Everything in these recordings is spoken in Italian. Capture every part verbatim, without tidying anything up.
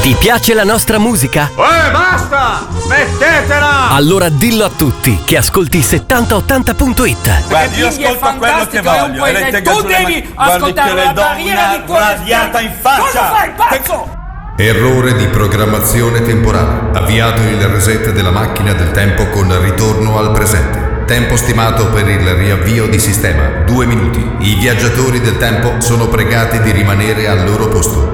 Ti piace la nostra musica? Eh, basta! Smettetela! Allora dillo a tutti che ascolti settanta ottanta punto it. Guardi, io ascolto quello che voglio. E lei tenga tu sulle devi mani. Guardi ascoltare che la le do barriera di una radiata in faccia. Cosa fai, pazzo? Errore di programmazione temporale. Avviato il reset della macchina del tempo con ritorno al presente. Tempo stimato per il riavvio di sistema, due minuti. I viaggiatori del tempo sono pregati di rimanere al loro posto.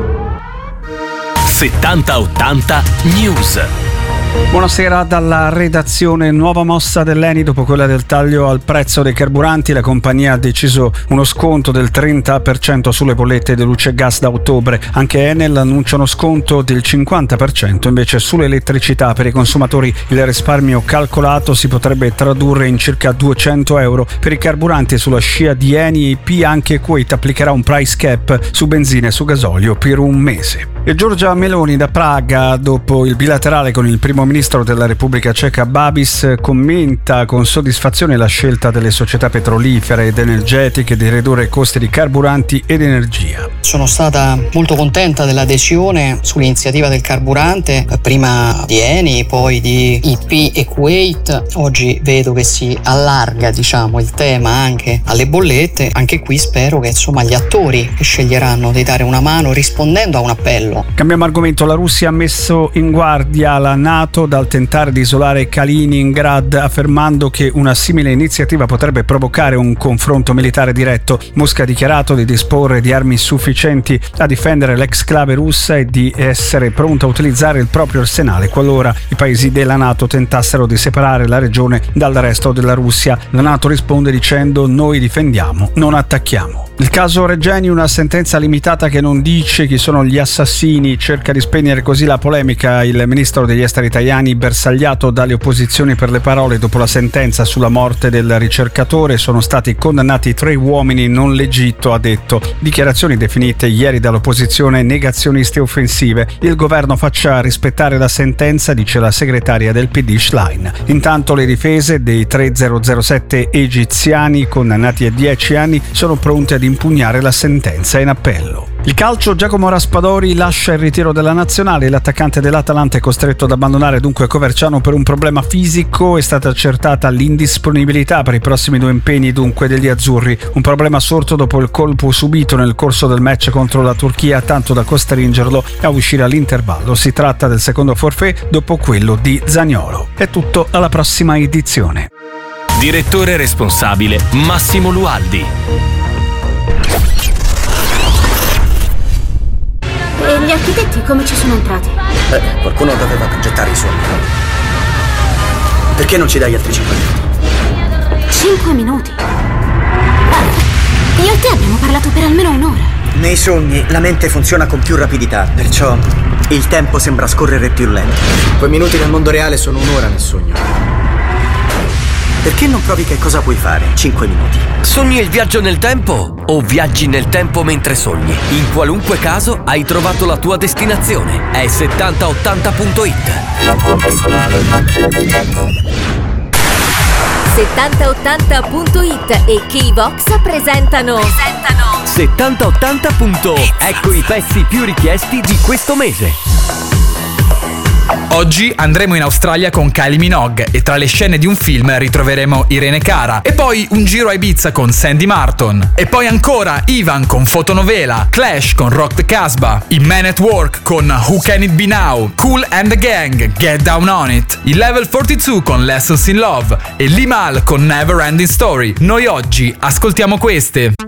settanta ottanta News. Buonasera dalla redazione. Nuova mossa dell'Eni dopo quella del taglio al prezzo dei carburanti. La compagnia ha deciso uno sconto del trenta per cento sulle bollette di luce e gas da ottobre. Anche Enel annuncia uno sconto del cinquanta per cento invece sull'elettricità. Per i consumatori il risparmio calcolato si potrebbe tradurre in circa duecento euro. Per i carburanti sulla scia di Eni e I P anche Kuwait applicherà un price cap su benzina e su gasolio per un mese. E Giorgia Meloni da Praga, dopo il bilaterale con il primo ministro della Repubblica Ceca Babis, commenta con soddisfazione la scelta delle società petrolifere ed energetiche di ridurre i costi di carburanti ed energia. Sono stata molto contenta dell'adesione sull'iniziativa del carburante, prima di Eni, poi di I P e Kuwait. Oggi vedo che si allarga, diciamo, il tema anche alle bollette. Anche qui spero che insomma gli attori che sceglieranno di dare una mano rispondendo a un appello. Cambiamo argomento. La Russia ha messo in guardia la NATO dal tentare di isolare Kaliningrad, affermando che una simile iniziativa potrebbe provocare un confronto militare diretto. Mosca ha dichiarato di disporre di armi sufficienti a difendere l'exclave russa e di essere pronta a utilizzare il proprio arsenale qualora i paesi della NATO tentassero di separare la regione dal resto della Russia. La NATO risponde dicendo: noi difendiamo, non attacchiamo. Il caso Regeni, una sentenza limitata che non dice chi sono gli assassini, cerca di spegnere così la polemica il ministro degli esteri italiani, bersagliato dalle opposizioni per le parole dopo la sentenza sulla morte del ricercatore. Sono stati condannati tre uomini, non l'Egitto, ha detto. Dichiarazioni definite ieri dall'opposizione negazioniste e offensive. Il governo faccia rispettare la sentenza, dice la segretaria del P D Schlein. Intanto le difese dei tre zero zero sette egiziani condannati a dieci anni sono pronte ad impugnare la sentenza in appello. Il calcio, Giacomo Raspadori lascia il ritiro della nazionale. L'attaccante dell'Atalanta è costretto ad abbandonare dunque Coverciano per un problema fisico. È stata accertata l'indisponibilità per i prossimi due impegni dunque degli azzurri. Un problema sorto dopo il colpo subito nel corso del match contro la Turchia, tanto da costringerlo a uscire all'intervallo. Si tratta del secondo forfait dopo quello di Zaniolo. È tutto, alla prossima edizione. Direttore responsabile Massimo Lualdi. E gli architetti come ci sono entrati? Beh, qualcuno doveva progettare i sogni. Perché non ci dai altri cinque minuti? Cinque minuti? Io e te abbiamo parlato per almeno un'ora. Nei sogni la mente funziona con più rapidità, perciò il tempo sembra scorrere più lento. Cinque minuti nel mondo reale sono un'ora nel sogno. Perché non provi che cosa puoi fare in cinque minuti? Sogni il viaggio nel tempo o viaggi nel tempo mentre sogni? In qualunque caso hai trovato la tua destinazione. È settanta ottanta punto it. settanta ottanta punto it e K-Vox presentano presentano settanta ottanta punto it. Ecco i pezzi più richiesti di questo mese. Oggi andremo in Australia con Kylie Minogue e tra le scene di un film ritroveremo Irene Cara. E poi un giro a Ibiza con Sandy Martin. E poi ancora Ivan con Fotonovela, Clash con Rock the Casbah, i Men at Work con Who Can It Be Now, Kool and the Gang, Get Down on It, i Level quarantadue con Lessons in Love e Limal con Never Ending Story. Noi oggi ascoltiamo queste.